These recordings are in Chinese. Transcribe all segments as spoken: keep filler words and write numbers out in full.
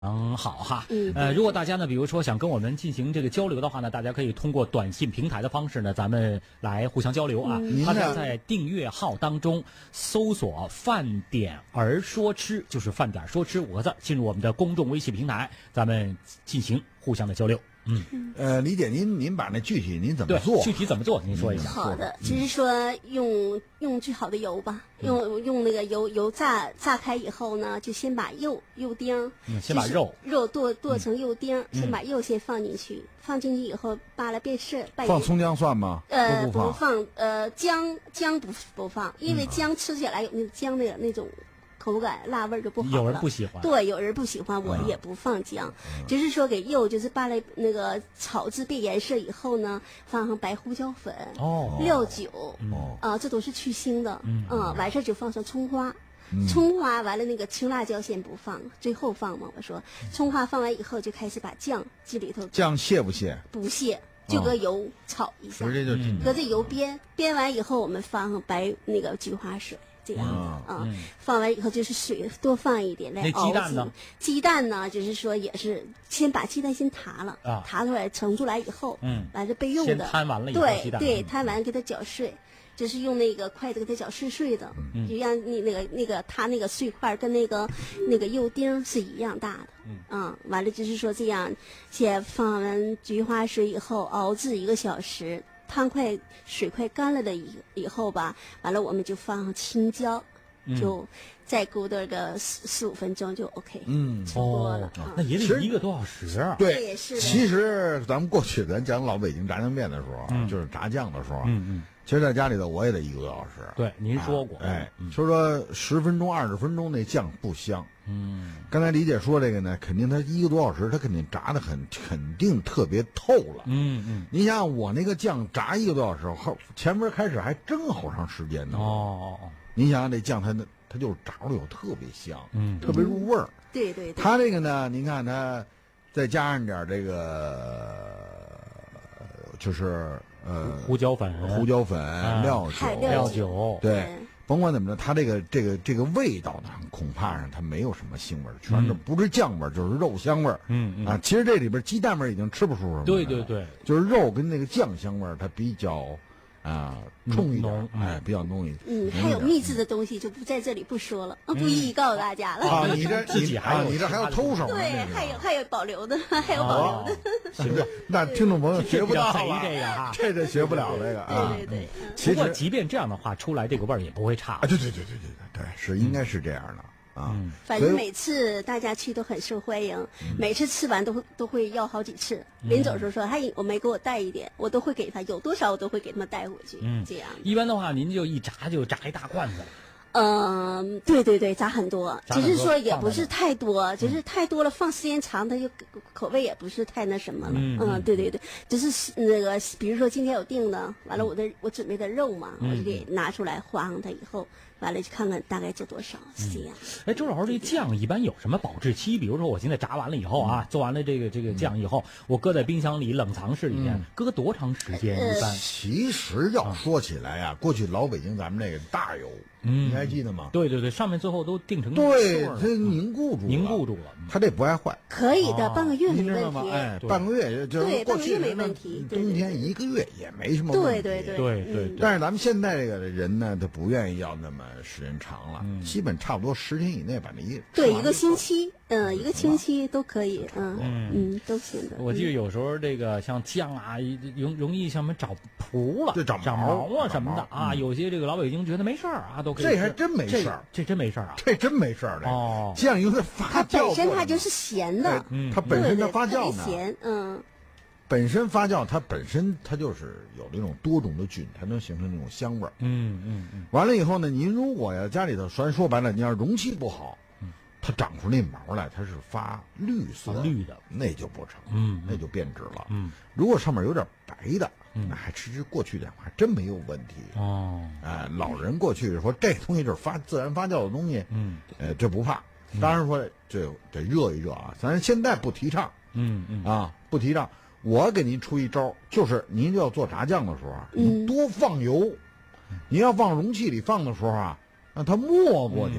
嗯，好哈。 嗯， 呃，如果大家呢，比如说想跟我们进行这个交流的话呢，大家可以通过短信平台的方式呢，咱们来互相交流啊。 嗯、 大家在订阅号当中搜索“饭点儿说吃”，就是“饭点儿说吃”五个字，进入我们的公众微信平台，咱们进行互相的交流。嗯， 呃，李姐，您您把那具体您怎么做？ 具体怎么做？您说一下。 好的，就是说用用最好的油吧，用用那个油油炸炸开以后呢，就先把肉肉丁， 嗯，先把肉肉剁剁成肉丁，嗯、先把肉先放进去，放进去以后扒拉变色。 放葱姜蒜吗？ 呃， 不放。 不放，呃，姜姜不不放，因为姜吃起来有那个姜那个那种。口感辣味就不好了， 有人不喜欢， 对，有人不喜欢，我也不放姜，嗯、只是说给肉就是扒拉那个炒至变颜色以后呢，放上白胡椒粉、 哦、 料酒， 哦， 啊、呃，这都是去腥的， 嗯， 啊、呃，完事儿就放上葱花，嗯、葱花完了那个青辣椒先不放，最后放嘛，我说葱花放完以后就开始把酱这里头， 酱卸不卸？ 不卸。就搁油炒一下， 直接就进去， 搁这油煸煸完以后，我们放上白那个菊花水，这样子啊、嗯嗯。放完以后就是水多放一点来熬。 那鸡蛋呢？ 鸡蛋呢，就是说也是先把鸡蛋先塌了， 啊， 塌出来盛出来以后， 嗯， 完了备用的。 先摊完了以后， 对鸡蛋对，摊完给它搅碎。就是用那个筷子给它搅碎碎的， 嗯、 就让你那个那个它那个碎块跟那个那个肉丁是一样大的， 嗯， 啊，完了就是说这样，先放完菊花水以后熬制一个小时，汤快水快干了的以以后吧，完了我们就放上青椒， 嗯、 就再咕嘟个四四五分钟就 OK， 嗯， 出锅了、 哦，那也得一个多小时啊。 对， 也是。 其实咱们过去咱讲老北京炸酱面的时候， 嗯、 就是炸酱的时候， 嗯嗯。 其实在家里头我也得一个多小时。 对，您说过。 啊、哎，就说十分钟、二十分钟那酱不香。 嗯。 刚才李姐说这个呢，肯定它一个多小时，它肯定炸的很，肯定特别透了。 嗯嗯。 你想想我那个酱炸一个多小时后，前面开始还真好长时间呢。 哦哦哦。 你想想这酱它它就是炸出来有特别香， 嗯， 特别入味儿。 对对对。 它这个呢，您看它再加上点这个，就是。呃， 胡椒粉、 胡椒粉、 啊、 料酒、 料酒， 对，甭管怎么着，它这个这个这个味道呢，恐怕上它没有什么腥味儿，全是不是酱味儿，就是肉香味儿。 嗯嗯啊，其实这里边鸡蛋味儿已经吃不出什么。 对对对， 就是肉跟那个酱香味儿，它比较啊冲一点，哎，比较浓一点。 嗯，还有秘制的东西就不在这里不说了，不一一告诉大家了。 啊，你这自己还有你这还要偷手？ 对，还有还有保留的，还有保留的。 行，那听众朋友学不到了，这个这这学不了这个啊。 对对对。 不过即便这样的话，出来这个味儿也不会差。 啊，对对对对对对，是应该是这样的。啊、 嗯， 反正每次大家去都很受欢迎，嗯、每次吃完都会都会要好几次。嗯、临走时候说，还我没给我带一点，我都会给他，有多少我都会给他们带回去。 嗯， 这样。 一般的话，您就一炸就炸一大罐子。 嗯，对对对，炸很多，只是说也不是太多，只是太多了，放时间长，它就口味也不是太那什么了。 嗯， 嗯对对对，就是那个，比如说今天有订的，完了我的我准备的肉嘛， 嗯、 我就给拿出来划上它以后，完了就看看大概做多少，是这样。 哎，周老师，这个酱一般有什么保质期？比如说我现在炸完了以后啊，做完了这个这个酱以后，我搁在冰箱里冷藏室里面， 嗯、 搁多长时间？一般其实要说起来呀、啊，过去老北京咱们那个大油。 嗯， 你还记得吗？ 对对对，上面最后都定成对，它凝固住了， 凝固住了， 它这不爱坏， 可以的，半个月没问题。 哎，半个月就是过去没问题， 冬天一个月也没什么问题。 对对对对对。 但是咱们现在这个人呢，他不愿意要那么时间长了，基本差不多十天以内把那一对一个星期，嗯，一个星期都可以，嗯嗯都行的。 我记得有时候这个像酱啊，容容易像什么长脯了， 对，长长毛啊什么的啊，有些这个老北京觉得没事儿啊，都可以。 这还真没事儿， 这真没事儿啊， 这真没事儿的哦。 酱因为发酵， 它本身它就是咸的， 它本身它发酵呢， 咸，嗯。 本身发酵，它本身它就是有那种多种的菌，才能形成那种香味儿。 嗯嗯嗯。 完了以后呢，您如果呀家里头，咱说白了，你要容器不好，它长出那毛来，它是发绿色， 绿的， 那就不成， 嗯， 那就变质了。 嗯， 如果上面有点白的，那还其实过去讲还真没有问题。 哦， 哎，老人过去说这东西就是发自然发酵的东西， 嗯， 呃，这不怕。当然说这得热一热啊，咱现在不提倡， 嗯嗯啊，不提倡。我给您出一招，就是您要做炸酱的时候啊， 嗯、 您多放油。您要放容器里放的时候啊，让它没过去， 嗯、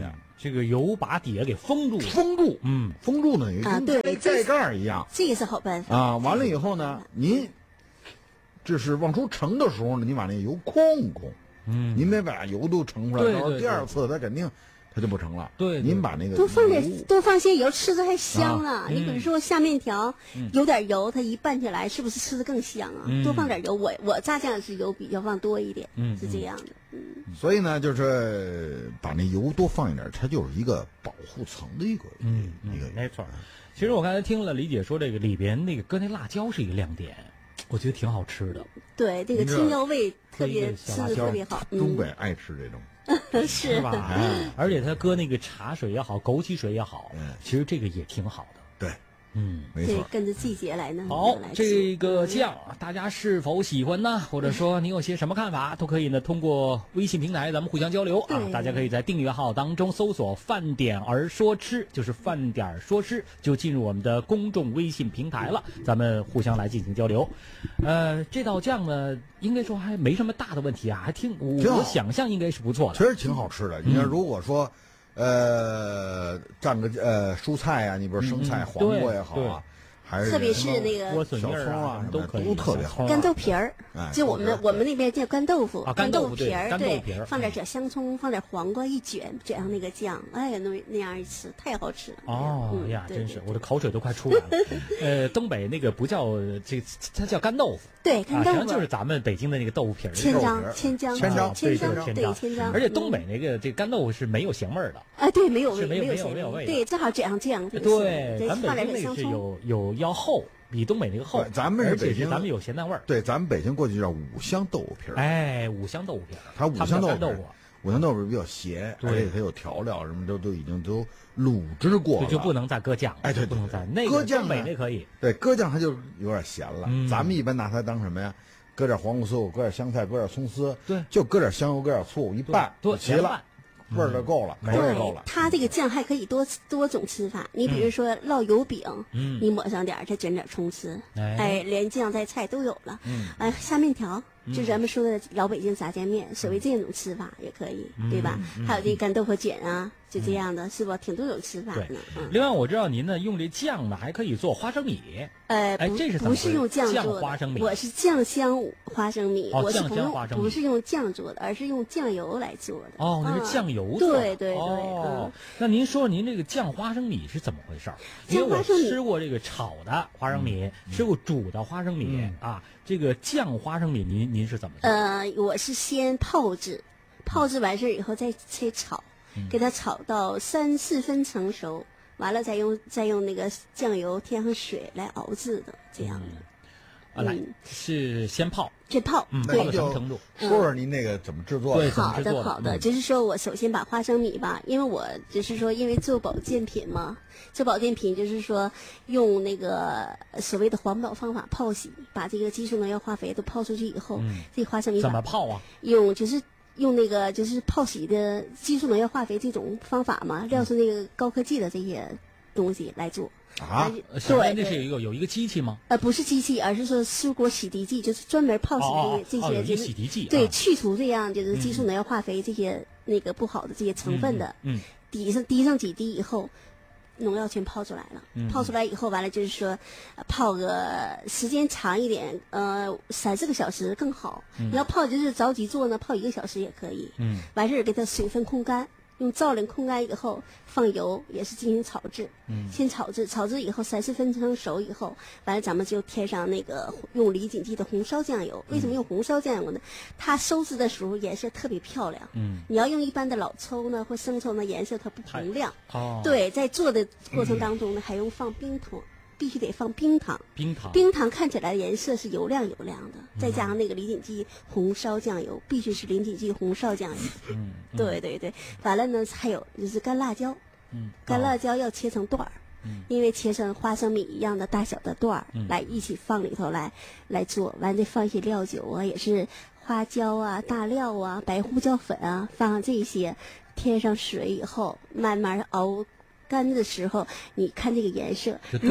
这个油把底下给封住了， 封住， 嗯， 封住呢， 啊对跟盖盖儿一样这个是好办法啊。完了以后呢，您这是往出盛的时候呢，你把那油控控， 嗯， 您别把油都盛出来， 对对到时候对第二次它肯定它就不成了。 对对您把那个多放油点多放些油，吃着还香啊！ 嗯你比如说下面条， 嗯有点油，它一拌起来，是不是吃的更香啊？ 嗯多放点油，我我炸酱是油比较放多一点， 嗯是这样的。嗯， 所以呢，就是把那油多放一点，它就是一个保护层的一个， 嗯一个没错。其实我刚才听了李姐说，这个里边那个搁那辣椒是一个亮点，我觉得挺好吃的。 对，这个青椒味特别吃的搁一个小辣椒特别好。 东北嗯， 爱吃这种。 是吧？ 哎而且它搁那个茶水也好，枸杞水也好， 嗯其实这个也挺好的。 对， 嗯。 对没错，。 跟着季节来呢。 好， 来吃这个酱大家是否喜欢呢？或者说你有些什么看法，都可以呢通过微信平台咱们互相交流啊。 对大家可以在订阅号当中搜索“饭点儿说吃”，就是饭点儿说吃，就进入我们的公众微信平台了，咱们互相来进行交流。呃，这道酱呢，应该说还没什么大的问题啊，还挺我挺好我想象应该是不错的。 其实挺好吃的。你看，如果说，呃，蘸个呃蔬菜啊，你比如生菜、 嗯黄瓜也好对啊，还是特别什么是那个莴笋叶儿小葱啊什么都可以， 都特别好小葱啊干豆皮儿， 哎就我们豆皮儿我们那边叫干豆腐， 啊干豆腐对豆皮儿， 干豆皮儿放点小香葱，放点黄瓜一卷，卷上那个酱，哎呀，那那样一吃太好吃了。 哦嗯呀，真是对对我的口水都快出来了。呃，东北那个不叫这，它叫干豆腐。 对， 啊，实际干豆腐上就是咱们北京的那个豆腐皮儿， 千张豆皮儿千张千张啊对千张就是千张对千张， 而且东嗯北那个这干豆腐是没有咸味儿的， 啊，对，没有味， 是没有没有没咸没有味的对，正好卷上酱，就是对， 再咱北放点京那个是小香葱。 有有要厚，比东北那个厚对，咱们是北京而且是咱们有咸淡味儿。 对，咱们北京过去叫五香豆腐皮儿， 哎，五香豆腐皮儿， 它五他们香豆腐皮儿叫干豆腐， 五香豆腐比较咸， 对而且它有调料，什么都都已经都卤制过了， 就就不能再搁酱了， 哎对对不能再那个搁酱东北呢那可以， 对，搁酱它就有点咸了。 嗯咱们一般拿它当什么呀？搁点黄瓜丝，搁点香菜，搁点葱丝， 对就搁点香油，搁点醋，一拌对就齐了凉拌， 味儿就够了， 嗯对口味儿够了，。 它这个酱还可以多多种吃法。你比如说烙油饼， 嗯你抹上点儿，再卷点儿葱丝， 哎哎，连酱带菜都有了。 嗯哎，下面条，就咱们说的老北京炸酱面，所谓这种吃法也可以，对吧？还有这干豆腐卷啊，就这样的，是不？挺多种吃法对呢。嗯， 另外我知道您呢用这酱呢还可以做花生米， 呃， 哎不这是怎么回事不是用酱酱做的， 花生米我是酱香花生米， 哦我是不酱香花生米用不是用酱做的，而是用酱油来做的。 哦，那是嗯酱油做的。 对对对哦嗯， 那您说您这个酱花生米是怎么回事儿？因为我酱花生米吃过这个炒的花生米，吃过煮的花生米啊。这个酱花生米，您您是怎么做？ 呃，我是先泡制，泡制完事儿以后再再炒， 嗯给它炒到三四分成熟，完了再用再用那个酱油添上水来熬制的，这样的。 啊，来嗯是先泡， 这泡， 嗯， 对泡到什么程度？ 说说您那个怎么制作的？ 对怎么好制作的的，好的， 嗯就是说我首先把花生米吧，因为我就是说，因为做保健品嘛，做保健品就是说用那个所谓的环保方法泡洗，把这个激素农药化肥都泡出去以后， 嗯这花生米怎把么泡啊？ 用就是用那个就是泡洗的激素农药化肥这种方法嘛，料出那个高科技的这些东西来做。 啊， 呃首先对那是有一个有一个机器吗？ 呃，不是机器，而是说蔬果洗涤剂，就是专门泡洗哦这哦哦有一些这些洗涤剂， 对， 啊去除这样就是激素农药化肥这些那个不好的这些成分的， 嗯， 滴上滴上几滴以后，农药全泡出来了。 嗯泡出来以后，完了就是说，呃泡个时间长一点，呃，三四个小时更好。你要泡就是着急做呢，泡一个小时也可以。 嗯， 完事儿给它水分控干，用灶灵控干以后，放油也是进行炒制。 嗯， 先炒制，炒制以后三四分钟熟以后，完了咱们就添上那个用李锦记的红烧酱油。为什么用红烧酱油呢？它收汁的时候颜色特别漂亮。 嗯， 你要用一般的老抽呢或生抽呢，颜色它不红亮。 哦，， 对，在做的过程当中呢，还用放冰糖，必须得放冰糖。 冰糖， 冰糖看起来颜色是油亮油亮的，再加上那个李锦记红烧酱油，必须是李锦记红烧酱油。 嗯，嗯， 对对对，完了呢，还有就是干辣椒， 嗯， 干辣哦， 椒要切成段儿。 嗯因为切成花生米一样的大小的段儿， 嗯来一起放里头来来做，完再放一些料酒啊，也是花椒啊、大料啊、白胡椒粉啊，放上这些，添上水以后，慢慢熬干的时候，你看这个颜色，如果就炖着，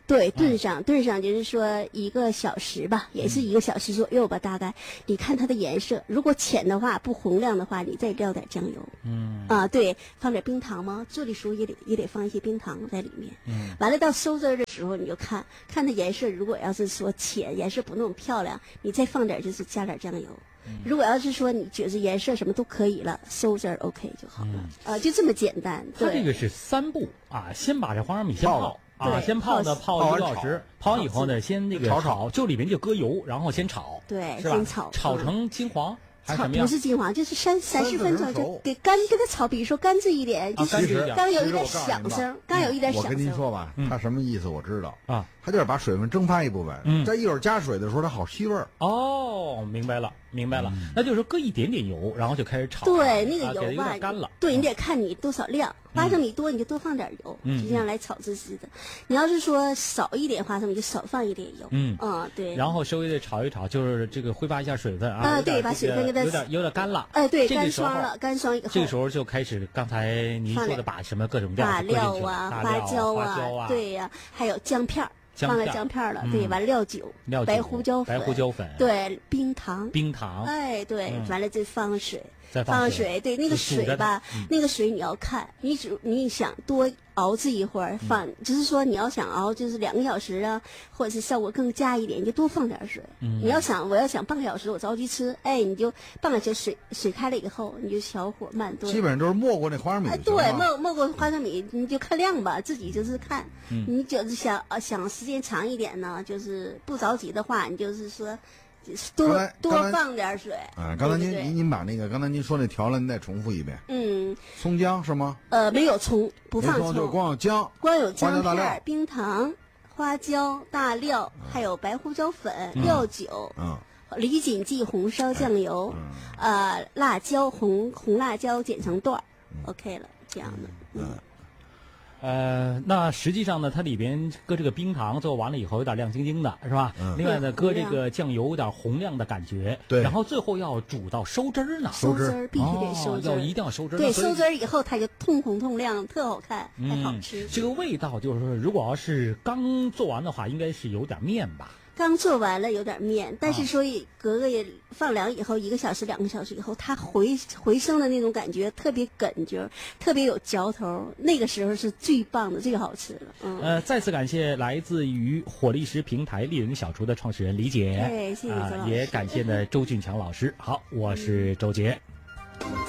对，炖上炖上就是说一个小时吧，也是一个小时左右吧，大概。你看它的颜色，如果浅的话不红亮的话，你再撂点酱油。 嗯啊，对，放点冰糖吗？做的时候也得也得放一些冰糖在里面。 嗯， 完了到收汁儿的时候，你就看看它颜色，如果要是说浅，颜色不那么漂亮，你再放点就是加点酱油。如果要是说你觉得颜色什么都可以了，收汁儿 OK 就好了。 嗯啊，就这么简单。 它对， 这个是三步啊，先把这黄梢米先泡泡。啊， 对先泡呢， 泡泡一个小时，泡完以后呢，先那个炒炒，就里面就搁油，然后先炒， 对， 是吧？ 先炒， 炒嗯成金黄还是炒什么样不？是金黄，就是三三十分钟三四成熟就给干给它炒，比如说干制一点，就是干制一点刚有一点其实我告诉你吧响声，刚有一点我跟您响声。 说吧， 嗯它什么意思我知道啊， 它就是把水分蒸发一部分， 嗯在一会儿加水的时候它好吸味儿。 哦，明白了，明白了， 嗯那就是搁一点点油，然后就开始炒。 对，那啊给它有个油吧点干了。 对你得看你多少量，花生米多你就多放点油， 嗯就这样来炒滋滋的。你要是说少一点花生米，就少放一点油。 嗯嗯，对。 然后稍微的炒一炒，就是这个挥发一下水分啊。 啊有点对把这个水分给它有点有点干了。 哎，对，干这个时候霜了，干霜以后， 这个时候就开始刚才您说的把什么各种料把搁进去了料啊、 大料椒花椒啊， 对呀，还有姜片儿，放了姜片儿姜片儿了， 嗯对，完料酒、 料酒白胡椒粉、 白胡椒粉对，冰糖， 冰糖， 哎，对嗯， 完了再放水， 再放放水，对，那个就煮着水吧它嗯， 那个水你要看，你只你想多熬制一会儿，放，就是说你要想熬就是两个小时啊，或者是效果更佳一点，你就多放点水。 嗯你要想我要想半个小时我着急吃，哎，你就半个小时水水开了以后，你就小火慢炖。 基本上就是没过那花生米哎， 就行对， 了。 没没过花生米，你就看量吧，自己就是看。 嗯你就是想呃想时间长一点呢，就是不着急的话，你就是说多刚才多刚才放点水。 啊，刚才您对不对您您把那个刚才您说那调料您再重复一遍。 嗯葱姜是吗？ 呃没有葱，不放没葱就葱， 光有姜。 光有花椒大料姜片儿、冰糖、花椒、大料，还有白胡椒粉、料酒、 嗯李锦记红烧酱油， 嗯呃辣椒红红辣椒剪成段儿，OK 了，这样的。嗯呃，那实际上呢，它里边搁这个冰糖做完了以后有点亮晶晶的，是吧？ 嗯另外呢， 对搁这红个酱油有点红亮的感觉。 对然后最后要煮到收汁儿呢。 收汁汁儿必须得收汁儿， 哦要一定要收汁儿。 对， 那所以收汁儿以后它就通红通亮，特好看，还好嗯吃。 这个味道就是说，如果要是刚做完的话，应该是有点面吧？ 刚做完了有点面，但啊是所以隔个也放凉以后，一个小时、两个小时以后，它回回升的那种感觉特别哏觉，特别有嚼头，那个时候是最棒的、最好吃了。嗯， 呃，再次感谢来自于火力食平台丽人小厨的创始人李姐， 对谢谢啊周老师也感谢呢周俊强老师。好，我是周杰。